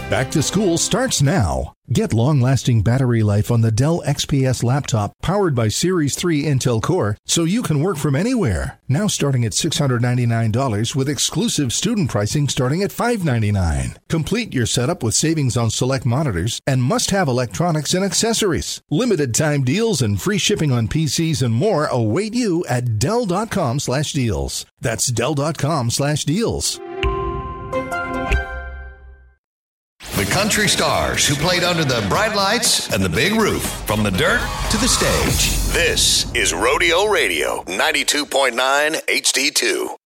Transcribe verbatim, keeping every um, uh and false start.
Back to school starts now. Get long-lasting battery life on the Dell X P S laptop powered by Series three Intel Core so you can work from anywhere. Now starting at six hundred ninety-nine dollars with exclusive student pricing starting at five hundred ninety-nine dollars. Complete your setup with savings on select monitors and must-have electronics and accessories. Limited time deals and free shipping on P Cs and more await you at Dell.com slash deals. That's Dell.com slash deals. The country stars who played under the bright lights and the big roof, from the dirt to the stage. This is Rodeo Radio, ninety-two point nine H D two.